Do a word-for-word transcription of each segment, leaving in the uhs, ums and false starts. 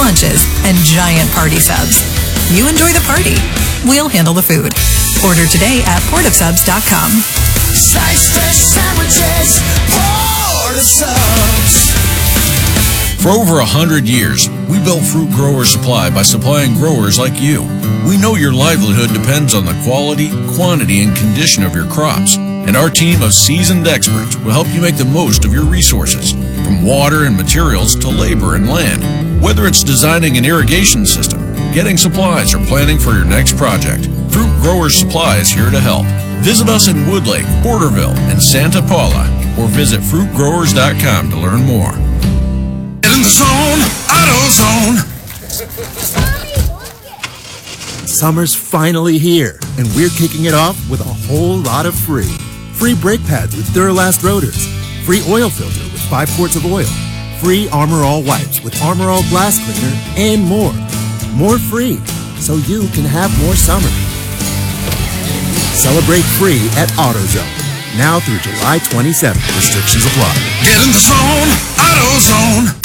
lunches, and giant party subs. You enjoy the party. We'll handle the food. Order today at port of subs dot com. Slice fresh sandwiches, Port of Subs. For over a hundred years, we built Fruit Growers Supply by supplying growers like you. We know your livelihood depends on the quality, quantity, and condition of your crops, and our team of seasoned experts will help you make the most of your resources, from water and materials to labor and land. Whether it's designing an irrigation system, getting supplies, or planning for your next project, Fruit Growers Supply is here to help. Visit us in Woodlake, Porterville, and Santa Paula, or visit fruit growers dot com to learn more. In the zone, AutoZone. Summer's finally here, and we're kicking it off with a whole lot of free. Free brake pads with Duralast rotors. Free oil filter with five quarts of oil. Free Armor All wipes with Armor All glass cleaner, and more. More free, so you can have more summer. Celebrate free at AutoZone. Now through July twenty-seventh. Restrictions apply. Get in the zone, AutoZone.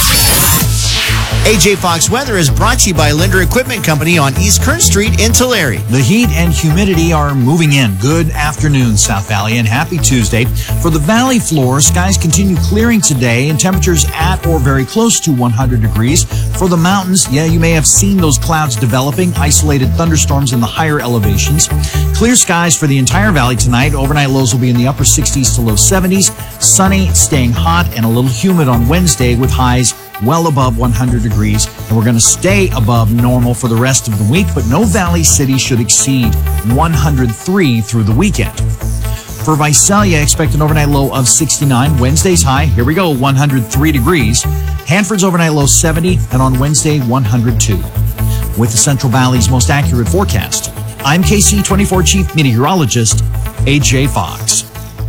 A J Fox Weather is brought to you by Linder Equipment Company on East Kern Street in Tulare. The heat and humidity are moving in. Good afternoon, South Valley, and happy Tuesday. For the valley floor, skies continue clearing today and temperatures at or very close to one hundred degrees. For the mountains, yeah, you may have seen those clouds developing, isolated thunderstorms in the higher elevations. Clear skies for the entire valley tonight. Overnight lows will be in the upper sixties to low seventies. Sunny, staying hot, and a little humid on Wednesday with highs well above one hundred degrees, and we're going to stay above normal for the rest of the week, but no valley city should exceed one hundred three through the weekend. For Visalia, expect an overnight low of sixty-nine. Wednesday's high, here we go, one hundred three degrees. Hanford's overnight low seventy, and on Wednesday, one hundred two. With the Central Valley's most accurate forecast, I'm K C twenty-four Chief Meteorologist A J Fox.